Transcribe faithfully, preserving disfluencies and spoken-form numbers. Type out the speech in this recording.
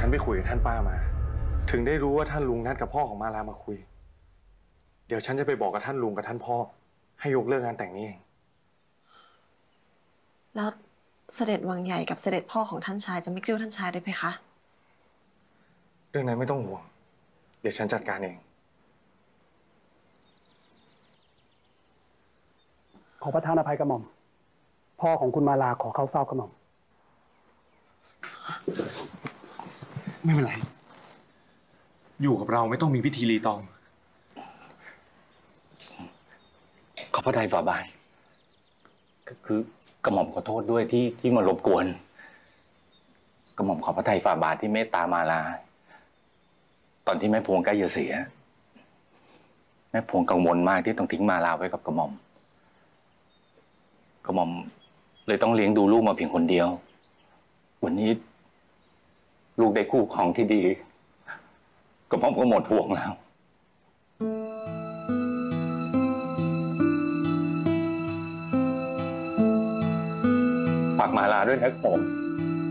นไปคุยกับท่านป้ามาถึงได้รู้ว่าท่านลุงนัดกับพ่อของมาลามาคุยเดี๋ยวฉันจะไปบอกกับท่านลุงกับท่านพ่อให้ยกเลิกงานแต่งนี้เองแล้วเสด็จวังใหญ่กับเสด็จพ่อของท่านชายจะไม่กริ้วท่านชายได้ไหมคะเรื่องนั้นไม่ต้องห่วงเดี๋ยวฉันจัดการเองขอประทานอภัยกระหม่อมพ่อของคุณมาลาขอเข้าเฝ้ากระหม่อมไม่เป็นไรอยู่กับเราไม่ต้องมีพิธีรีตองขอพระทัยฝ่าบาทคือกระหม่อมขอโทษด้วยที่ที่มารบกวนกระหม่อมขอพระทัยฝ่าบาทที่เมตตามาลาตอนที่แม่พวงใกล้จะเสียแม่พวงกังวลมากที่ต้องทิ้งมาลาไว้กับกระหม่อมกระหม่อมเลยต้องเลี้ยงดูลูกมาเพียงคนเดียววันนี้ลูกได้คู่ครองที่ดีกระหม่อมก็หมดห่วงแล้วฝากมาลาด้วยนะครับผม